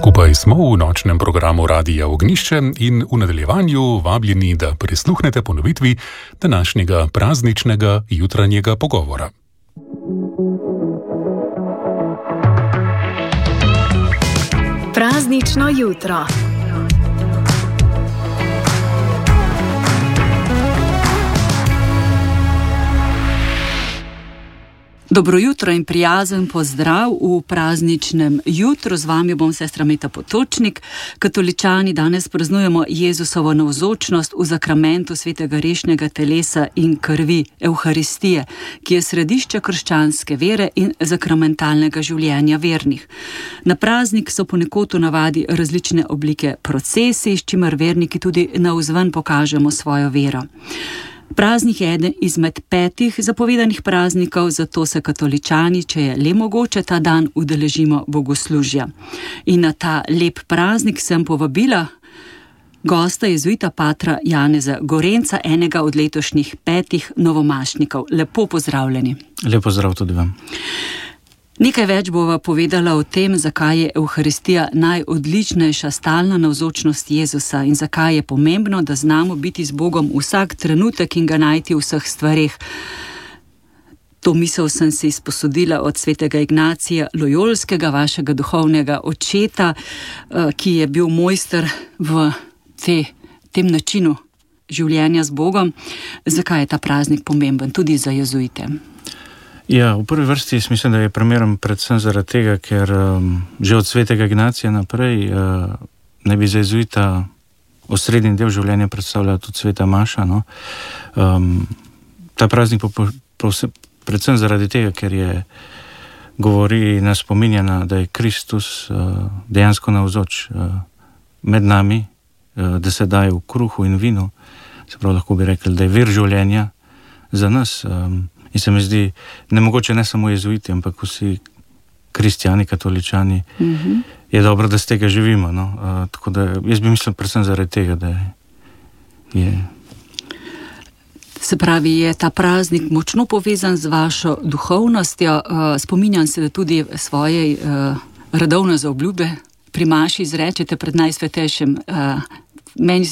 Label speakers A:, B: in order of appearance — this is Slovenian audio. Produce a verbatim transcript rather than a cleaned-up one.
A: Skupaj smo v nočnem programu Radia Ognjišče in v nadaljevanju vabljeni, da prisluhnete ponovitvi današnjega prazničnega jutranjega pogovora.
B: Praznično jutro. Dobro jutro in prijazen pozdrav v prazničnem jutru. Z vami bom sestra Meta Potočnik. Katoličani danes praznujemo Jezusovo navzočnost v zakramentu svetega rešnega telesa in krvi Evharistije, ki je središče krščanske vere in zakramentalnega življenja vernih. Na praznik so ponekod v navadi različne oblike procesij, s čimer verniki tudi navzven pokažemo svojo vero. Praznik je eden izmed petih zapovedanih praznikov, zato se katoličani, če je le mogoče, ta dan udeležimo bogoslužja. In na ta lep praznik sem povabila gosta jezuita patra Janeza Gorenca, enega od letošnjih petih novomašnikov. Lepo pozdravljeni.
C: Lep pozdrav tudi vam.
B: Nekaj več bova povedala o tem, zakaj je Evharistija najodličnejša stalna navzočnost Jezusa in zakaj je pomembno, da znamo biti z Bogom vsak trenutek in ga najti v vseh stvareh. To misel sem si izposodila od svetega Ignacija Lojolskega, vašega duhovnega očeta, ki je bil mojster v te, tem načinu življenja z Bogom. Zakaj je ta praznik pomemben tudi za jezuite?
C: Ja, v prvi vrsti mislim, da je primeren predvsem zaradi tega, ker um, že od svetega Ignacija naprej uh, ne bi za jezuita osrednji del življenja predstavljala tudi sveta maša. No? Um, ta praznik po, po, predvsem zaradi tega, ker je govori in nas spominja, da je Kristus uh, dejansko navzoč uh, med nami, uh, da se daje v kruhu in vinu, se pravi, lahko bi rekli, da je vir življenja za nas. Um, In se mi zdi, ne mogoče ne samo jezuiti, ampak vsi kristjani, katoličani, mm-hmm. je dobro, da z tega živimo. No? Uh, tako da jaz bi mislil predvsem zaradi tega, da je...
B: Se pravi, je ta praznik močno povezan z vašo duhovnostjo. Uh, spominjam se, da tudi svoje uh, radovne zaobljube pri maši izrečete pred najsvetejšim. Uh, meni